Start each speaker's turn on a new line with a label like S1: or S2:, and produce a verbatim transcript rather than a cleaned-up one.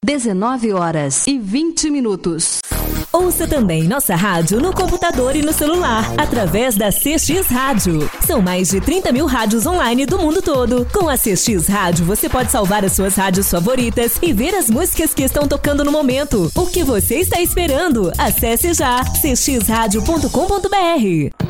S1: dezenove horas e vinte minutos.
S2: Ouça também nossa rádio no computador e no celular, através da C X Rádio. São mais de trinta mil rádios online do mundo todo. Com a C X Rádio, você pode salvar as suas rádios favoritas e ver as músicas que estão tocando no momento. O que você está esperando? Acesse já c x rádio ponto com ponto b r.